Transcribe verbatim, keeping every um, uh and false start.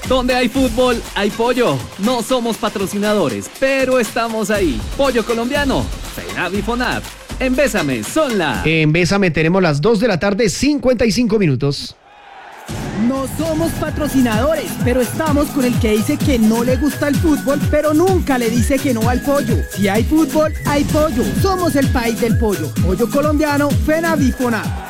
Donde hay fútbol, hay pollo. No somos patrocinadores, pero estamos ahí. Pollo colombiano, FENAV y FONAV. En Bésame son las... En Bésame tenemos las dos de la tarde, cincuenta y cinco minutos. No somos patrocinadores, pero estamos con el que dice que no le gusta el fútbol, pero nunca le dice que no al pollo. Si hay fútbol, hay pollo. Somos el país del pollo. Pollo colombiano, FENAV y FONAV.